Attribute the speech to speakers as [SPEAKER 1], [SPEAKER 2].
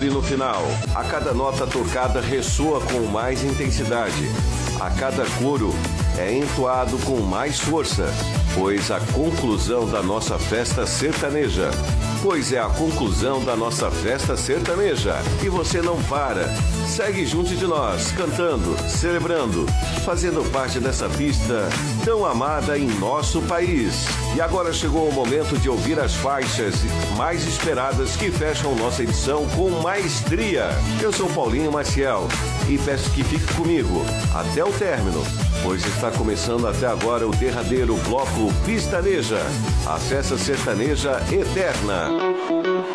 [SPEAKER 1] abre no final. A cada nota tocada ressoa com mais intensidade. A cada coro é entoado com mais força, pois a conclusão da nossa festa sertaneja. Pois é a conclusão da nossa festa sertaneja. E você não para. Segue junto de nós, cantando, celebrando, fazendo parte dessa pista tão amada em nosso país. E agora chegou o momento de ouvir as faixas mais esperadas que fecham nossa edição com maestria. Eu sou Paulinho Maciel e peço que fique comigo até o término, pois está começando até agora o derradeiro bloco Pistaneja, a festa sertaneja eterna.